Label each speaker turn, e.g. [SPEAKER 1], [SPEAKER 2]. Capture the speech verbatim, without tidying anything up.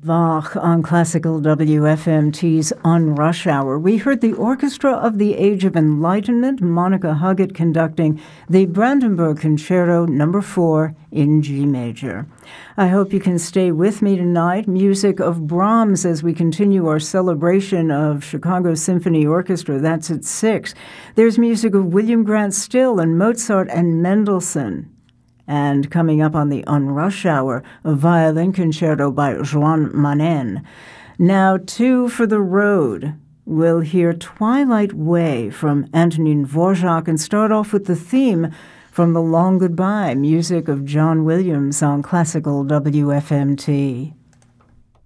[SPEAKER 1] Bach on Classical W F M T's On Rush Hour. We heard the Orchestra of the Age of Enlightenment, Monica Huggett conducting the Brandenburg Concerto Number four in G major. I hope you can stay with me tonight. Music of Brahms as we continue our celebration of Chicago Symphony Orchestra. That's at six. There's music of William Grant Still and Mozart and Mendelssohn. And coming up on the On Rush Hour, a violin concerto by Joan Manen. Now, two for the road. We'll hear Twilight Way from Antonin Dvorak and start off with the theme from The Long Goodbye, music of John Williams on Classical W F M T.